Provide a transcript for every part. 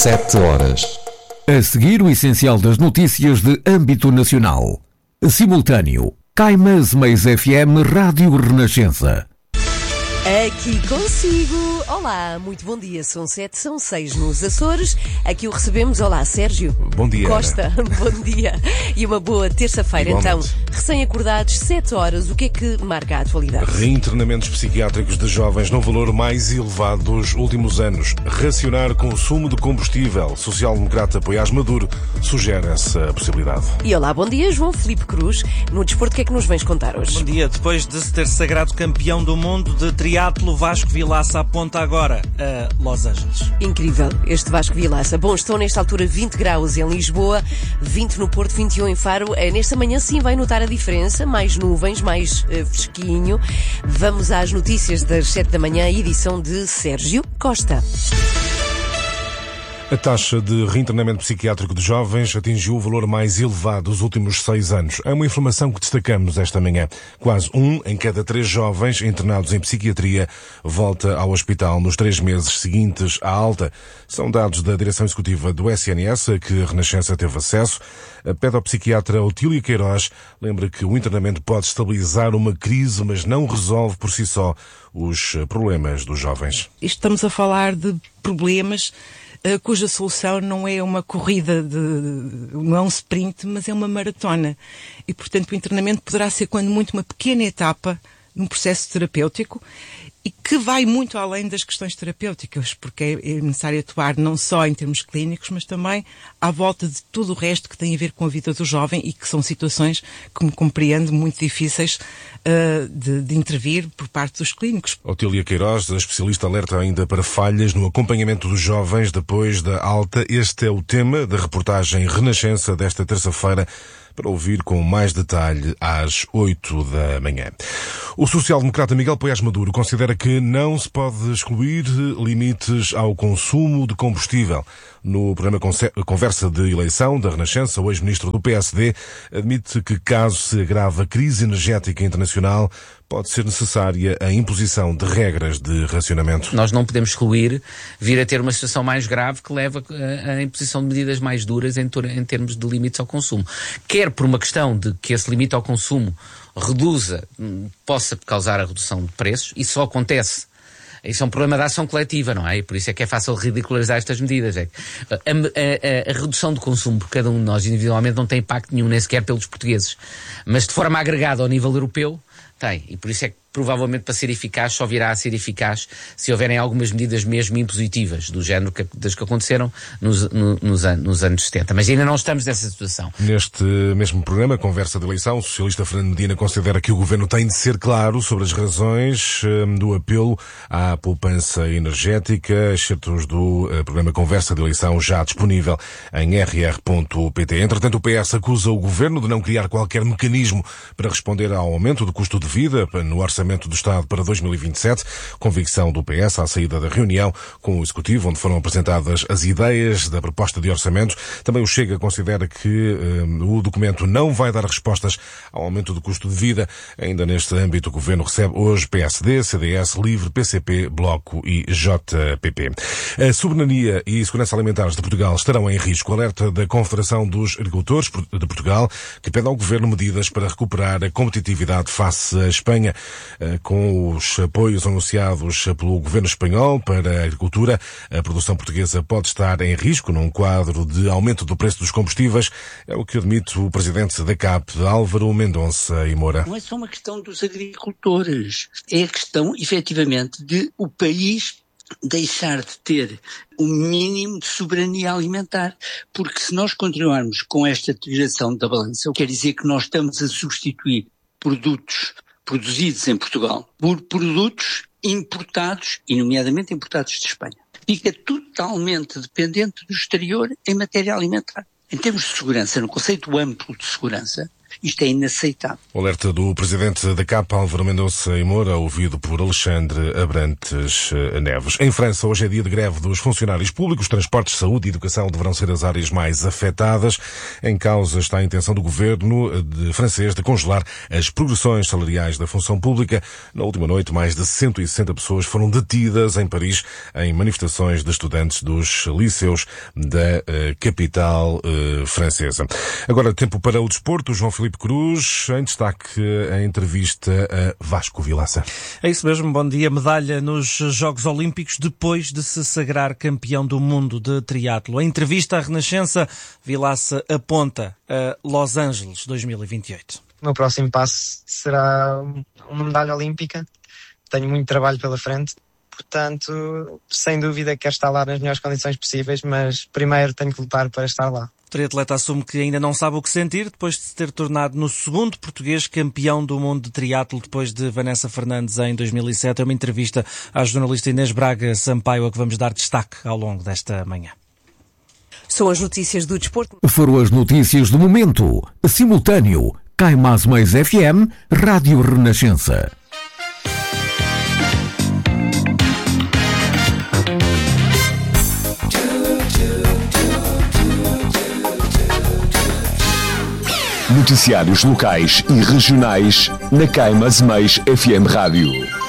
7 horas. A seguir, o essencial das notícias de âmbito nacional. Simultâneo. Caimãs Mais FM Rádio Renascença. Aqui consigo. Olá, muito bom dia. São 7, são 6 nos Açores. Aqui o recebemos. Olá, Sérgio. Bom dia, Costa. Bom dia. E uma boa terça-feira. Então, recém-acordados, 7 horas. O que é que marca a atualidade? Reinternamentos psiquiátricos de jovens no valor mais elevado dos últimos anos. Racionar consumo de combustível. Social-democrata Poiás Maduro sugere essa possibilidade. E olá, bom dia, João Filipe Cruz. No desporto, o que é que nos vens contar hoje? Bom dia. Depois de se ter sagrado campeão do mundo de triatlo, Vasco Vilaça aponta agora a Los Angeles. Incrível, este Vasco Vilaça. Bom, estão nesta altura 20 graus em Lisboa, 20 no Porto, 21 em Faro. Nesta manhã sim vai notar a diferença, mais nuvens, mais fresquinho. Vamos às notícias das 7 da manhã, edição de Sérgio Costa. A taxa de reinternamento psiquiátrico de jovens atingiu o valor mais elevado dos últimos 6 anos. É uma informação que destacamos esta manhã. Quase 1 em cada 3 jovens internados em psiquiatria volta ao hospital nos 3 meses seguintes à alta. São dados da direção executiva do SNS, a que a Renascença teve acesso. A pedopsiquiatra Otília Queiroz lembra que o internamento pode estabilizar uma crise, mas não resolve por si só os problemas dos jovens. Estamos a falar de problemas cuja solução não é uma corrida, não é um sprint, mas é uma maratona. E, portanto, o internamento poderá ser, quando muito, uma pequena etapa num processo terapêutico e que vai muito além das questões terapêuticas, porque é necessário atuar não só em termos clínicos, mas também à volta de tudo o resto que tem a ver com a vida do jovem e que são situações, como compreendo, muito difíceis de intervir por parte dos clínicos. Otília Queiroz, a especialista, alerta ainda para falhas no acompanhamento dos jovens depois da alta. Este é o tema da reportagem Renascença desta terça-feira, para ouvir com mais detalhe às 8 da manhã. O social-democrata Miguel Poiás Maduro considera que não se pode excluir limites ao consumo de combustível. No programa Conversa de Eleição da Renascença, o ex-ministro do PSD admite que, caso se agrave a crise energética internacional, pode ser necessária a imposição de regras de racionamento. Nós não podemos excluir vir a ter uma situação mais grave que leva à imposição de medidas mais duras em termos de limites ao consumo. Quer por uma questão de que esse limite ao consumo possa causar a redução de preços, isso só acontece. Isso é um problema da ação coletiva, não é? E por isso é que é fácil ridicularizar estas medidas. A redução do consumo por cada um de nós individualmente não tem impacto nenhum, nem sequer pelos portugueses. Mas de forma agregada ao nível europeu, tem. E por isso é que provavelmente para ser eficaz só virá a ser eficaz se houverem algumas medidas mesmo impositivas, do género das que aconteceram nos anos 70. Mas ainda não estamos nessa situação. Neste mesmo programa, Conversa de Eleição, o socialista Fernando Medina considera que o governo tem de ser claro sobre as razões do apelo à poupança energética. Excertos do programa Conversa de Eleição já disponível em rr.pt. Entretanto, o PS acusa o governo de não criar qualquer mecanismo para responder ao aumento do custo de vida no orçamento do Estado para 2027, convicção do PS à saída da reunião com o Executivo, onde foram apresentadas as ideias da proposta de orçamento. Também o Chega considera que o documento não vai dar respostas ao aumento do custo de vida. Ainda neste âmbito, o Governo recebe hoje PSD, CDS, LIVRE, PCP, Bloco e JPP. A soberania e segurança alimentares de Portugal estarão em risco. Alerta da Confederação dos Agricultores de Portugal, que pede ao Governo medidas para recuperar a competitividade face à Espanha. Com os apoios anunciados pelo governo espanhol para a agricultura, a produção portuguesa pode estar em risco num quadro de aumento do preço dos combustíveis. É o que admite o presidente da CAP, Álvaro Mendonça e Moura. Não é só uma questão dos agricultores, é a questão, efetivamente, de o país deixar de ter um mínimo de soberania alimentar, porque se nós continuarmos com esta tiração da balança, quer dizer que nós estamos a substituir produtos produzidos em Portugal por produtos importados, e nomeadamente importados de Espanha. Fica totalmente dependente do exterior em matéria alimentar. Em termos de segurança, no conceito amplo de segurança, Isto é inaceitável. O alerta do presidente da CAP, Álvaro Mendonça e Moura, ouvido por Alexandre Abrantes Neves. Em França, hoje é dia de greve dos funcionários públicos. Transportes, saúde e educação deverão ser as áreas mais afetadas. Em causa está a intenção do governo francês de congelar as progressões salariais da função pública. Na última noite, mais de 160 pessoas foram detidas em Paris em manifestações de estudantes dos liceus da capital francesa. Agora, tempo para o desporto. João Filipe Cruz, em destaque a entrevista a Vasco Vilaça. É isso mesmo, bom dia. Medalha nos Jogos Olímpicos depois de se sagrar campeão do mundo de triatlo. Em entrevista à Renascença, Vilaça aponta a Los Angeles 2028. O meu próximo passo será uma medalha olímpica. Tenho muito trabalho pela frente. Portanto, sem dúvida quero estar lá nas melhores condições possíveis, mas primeiro tenho que lutar para estar lá. O triatleta assume que ainda não sabe o que sentir depois de se ter tornado no segundo português campeão do mundo de triatlo depois de Vanessa Fernandes em 2007. É uma entrevista à jornalista Inês Braga Sampaio a que vamos dar destaque ao longo desta manhã. São as notícias do desporto. Foram as notícias do momento. Simultâneo. Caimás Mais FM, Rádio Renascença. Noticiários locais e regionais na Caimás Mais FM Rádio.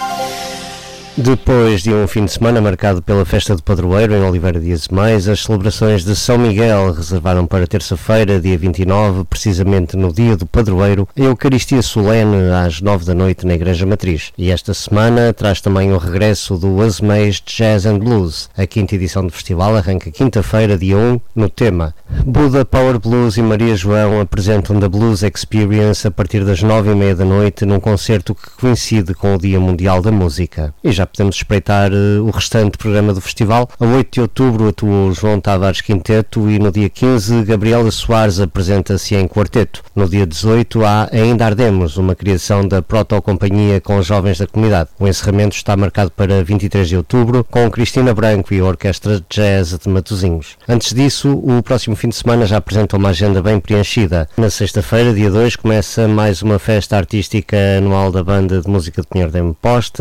Depois de um fim de semana marcado pela festa do padroeiro em Oliveira Dias Mais, as celebrações de São Miguel reservaram para terça-feira, dia 29, precisamente no dia do padroeiro, a Eucaristia solene às 9 da noite na Igreja Matriz. E esta semana traz também o regresso do Azeméis Jazz and Blues. A quinta edição do festival arranca quinta-feira, dia 1, no tema Buda Power Blues e Maria João apresentam The Blues Experience a partir das 9h30 da noite num concerto que coincide com o Dia Mundial da Música. E já podemos espreitar o restante programa do festival. A 8 de outubro atuou João Tavares Quinteto e no dia 15 Gabriela Soares apresenta-se em quarteto. No dia 18 há Ainda Ardemos, uma criação da Proto-Companhia com os jovens da comunidade. O encerramento está marcado para 23 de outubro com Cristina Branco e a Orquestra Jazz de Matosinhos. Antes disso, o próximo fim de semana já apresenta uma agenda bem preenchida. Na sexta-feira, dia 2, começa mais uma festa artística anual da Banda de Música de Pinheiro da Imposta,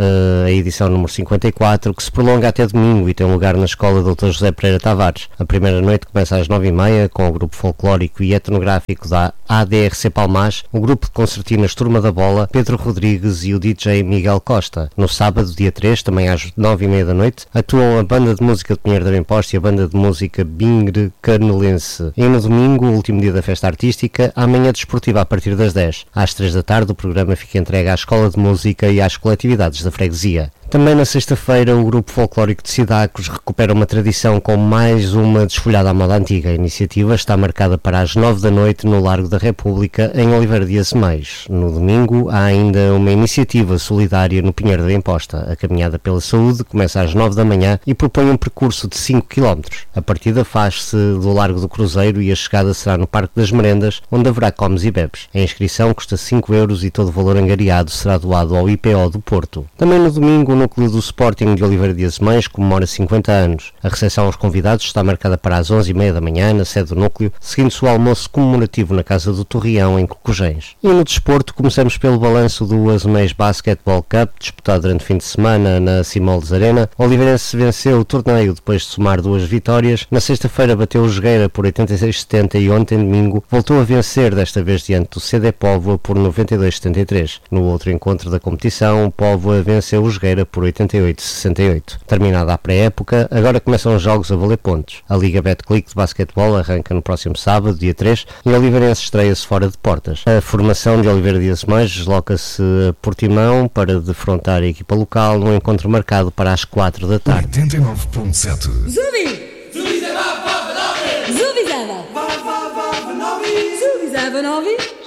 a edição número 54, que se prolonga até domingo e tem lugar na Escola Dr. José Pereira Tavares. A primeira noite começa às 9h30 com o grupo folclórico e etnográfico da ADRC Palmás, o grupo de concertinas Turma da Bola, Pedro Rodrigues e o DJ Miguel Costa. No sábado, dia 3, também às 9h30 da noite, atuam a Banda de Música de Pinheiro da Imposta e a Banda de Música Bingre Carnelense. E no domingo, o último dia da festa artística, a manhã desportiva a partir das 10. Às 3 da tarde, o programa fica entregue à Escola de Música e às coletividades da freguesia. Também na sexta-feira, o grupo folclórico de Cidacos recupera uma tradição com mais uma desfolhada à moda antiga. A iniciativa está marcada para as 9 da noite no Largo da República, em Oliveira Dias Mais. No domingo, há ainda uma iniciativa solidária no Pinheiro da Imposta. A Caminhada pela Saúde começa às 9 da manhã e propõe um percurso de 5 km. A partida faz-se do Largo do Cruzeiro e a chegada será no Parque das Merendas, onde haverá comes e bebes. A inscrição custa 5 € e todo o valor angariado será doado ao IPO do Porto. Também no domingo, o núcleo do Sporting de Oliveira Dias Mais comemora 50 anos. A recepção aos convidados está marcada para as 11h30 da manhã, na sede do núcleo, seguindo-se o almoço comemorativo na Casa do Torreão, em Cocujens. E no desporto, começamos pelo balanço do Azeméis Basketball Cup, disputado durante o fim de semana na Simoldes Arena. O Oliveirense venceu o torneio depois de somar 2 vitórias. Na sexta-feira bateu o Jogueira por 86-70 e ontem, domingo, voltou a vencer, desta vez diante do CD Póvoa por 92-73. No outro encontro da competição, o Póvoa venceu o Jogueira por 88-68. Terminada a pré-época, agora começam os jogos a valer pontos. A Liga Betclic de basquetebol arranca no próximo sábado, dia 3, e o Oliveirense estreia-se fora de portas. A formação de Oliveira Dias Mais desloca-se a Portimão para defrontar a equipa local num encontro marcado para as 4 da tarde. 89.7 Zubi! Zubi Zava! Zubi Zava! Zubi Zava!